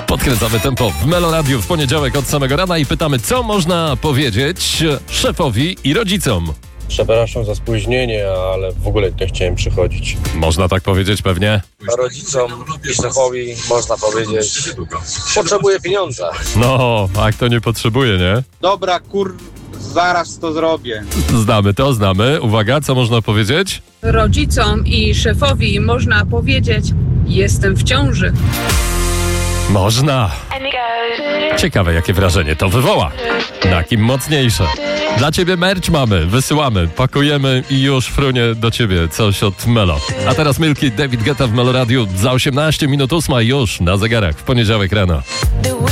Podkręcamy tempo w Melo Radio w poniedziałek od samego rana i pytamy, co można powiedzieć szefowi i rodzicom. Przepraszam za spóźnienie, ale w ogóle nie chciałem przychodzić. Można tak powiedzieć pewnie? Rodzicom i szefowi można powiedzieć, potrzebuję pieniądza. No, a kto nie potrzebuje, nie? Dobra, zaraz to zrobię. Znamy. Uwaga, co można powiedzieć? Rodzicom i szefowi można powiedzieć: jestem w ciąży. Można. Ciekawe, jakie wrażenie to wywoła. Na kim mocniejsze. Dla ciebie merch mamy, wysyłamy, pakujemy i już frunie do ciebie coś od Melo. A teraz Milky, David Guetta w Melo Radio za 18 minut 8 już na zegarach w poniedziałek rano.